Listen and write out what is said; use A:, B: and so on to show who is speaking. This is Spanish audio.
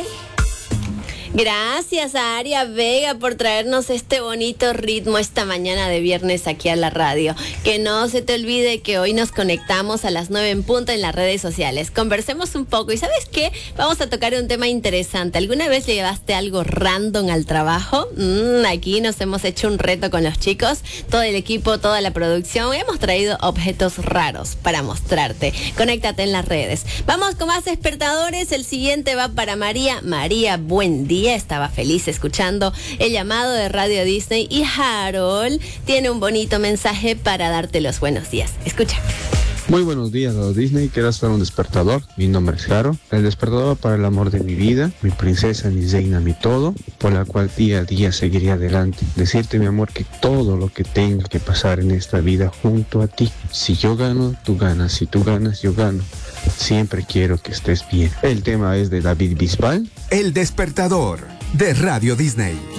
A: Disney. Gracias a Aria Vega por traernos este bonito ritmo esta mañana de viernes aquí a la radio. Que no se te olvide que hoy nos conectamos a las 9 en punto en las redes sociales. Conversemos un poco y ¿sabes qué? Vamos a tocar un tema interesante. ¿Alguna vez llevaste algo random al trabajo? Aquí nos hemos hecho un reto con los chicos, todo el equipo, toda la producción. Hemos traído objetos raros para mostrarte. Conéctate en las redes. Vamos con más despertadores. El siguiente va para María. María, buen día. Estaba feliz escuchando el llamado de Radio Disney y Harold tiene un bonito mensaje para darte los buenos días. Escucha.
B: Muy buenos días, Radio Disney. Quiero hacer un despertador. Mi nombre es Harold. El despertador para el amor de mi vida, mi princesa, mi reina, mi todo, por la cual día a día seguiré adelante. Decirte, mi amor, que todo lo que tenga que pasar en esta vida junto a ti. Si yo gano, tú ganas. Si tú ganas, yo gano. Siempre quiero que estés bien. El tema es de David Bisbal.
C: El despertador de Radio Disney.